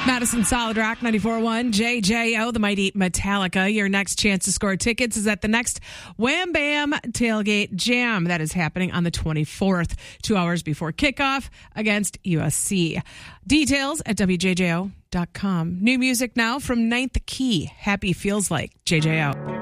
Madison Solid Rock 94.1 JJO, the mighty Metallica. Your next chance to score tickets is at the next Wham Bam Tailgate Jam. That is happening on the 24th, 2 hours before kickoff against USC. Details at WJJO.com. New music now from Ninth Key. Happy Feels Like JJO.